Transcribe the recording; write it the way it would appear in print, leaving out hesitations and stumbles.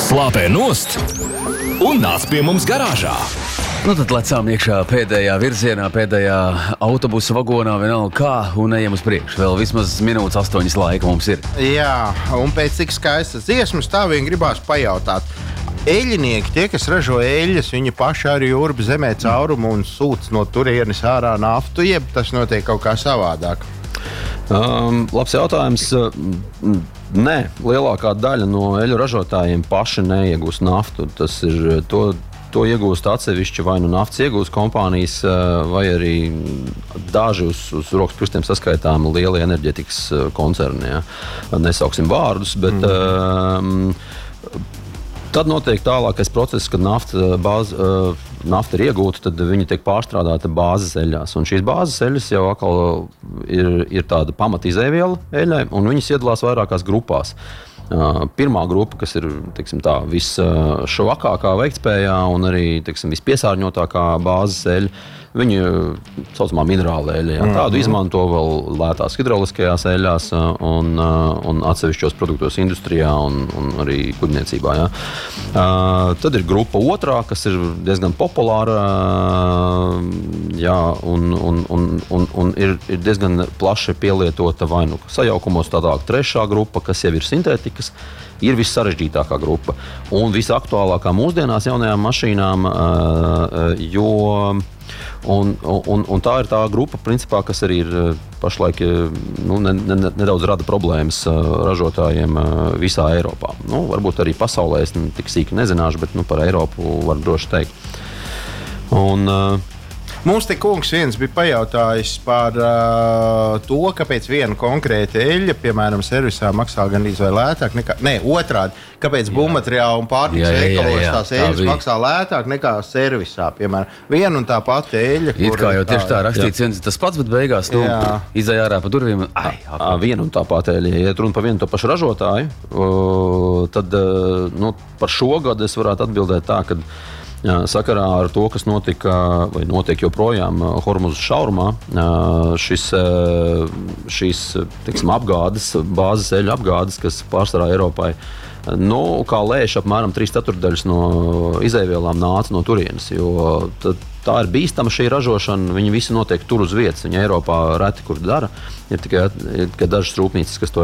Slāpē nost un nāc pie mums garāžā. Nu tad lecām iekšā pēdējā virzienā, pēdējā autobusa vagonā, vienalga kā, un ejam uz priekšu. Vēl vismaz minūtes 8 laika mums ir. Jā, un pēc cik skaistas dziesmas tā vien gribās pajautāt. Eļinieki, tie, kas ražo eļļas, viņi paši arī urbi zemē caurumu un sūc no turienes ārā naftu, jeb tas notiek kaut kā savādāk? Labs jautājums. Nē, lielākā daļa no eļu ražotājiem paši neiegūst naftu. Tas ir to iegūst atsevišķi vai nu naftas iegūst kompānijas, vai arī daži uz rokas pirkstiem saskaitām lielie enerģetikas koncerni. Ja. Nesauksim vārdus, bet tad notiek tālākais process, kad nafta ir iegūta, tad viņi tiek pārstrādāta bāzes eļļās. Un šīs bāzes eļļas jau atkal ir tāda pamatizēviela eļļai, un viņas iedalās vairākās grupās. Pirmā grupa, kas ir visšvakākā veiktspējā un arī vispiesārņotākā bāzes eļļa, viņi saucamā minerāla eļļa. Ja. Tādu izmanto vēl lētās hidrauliskajās eļļās un atsevišķos produktos industrijā un arī kuģniecībā. Ja. Tad ir grupa otrā, kas ir diezgan populāra, ja, un ir diezgan plaši pielietota vai nu sajaukumos. Tālāk trešā grupa, kas jau ir sintētikas, ir vissarežģītākā grupa. Un visaktuālākā mūsdienās jaunajām mašīnām, un tā ir tā grupa, principā, kas arī ir pašlaik nedaudz rada problēmas ražotājiem visā Eiropā. Varbūt arī pasaulē es tik sīki nezināšu, bet par Eiropu var droši teikt. Mums te kungs viens bija pajautājis par to, kāpēc viena konkrēta eļļa, piemēram, servisā maksā gandrīz vai lētāk nekā... Nē, otrādi, kāpēc būvmateriāli un pārtikas veikalos tās eļļas maksā lētāk nekā servisā, piemēram. Viena un tā pati eļļa, It kā jau tieši tā rakstīts viens tas pats, bet beigās izēj ārā pa durvīm. Viena un tā pati eļļa. Ja runa par vienu to pašu ražotāju, tad par šo gadu es varētu atbildēt tā, ka sakarā ar to, kas notika vai notiek joprojām Hormuzas šaurumā, šīs apgādes, bāzes eļļu apgādes, kas pārsvarā Eiropai, kā lēš apmēram 3/4 no izēvielām nāca no turienes, jo tā ir bīstama šī ražošana, viņi visi notiek tur uz vietas, viņi Eiropā reti kur dara, ir tikai dažas rūpnīcas, kas to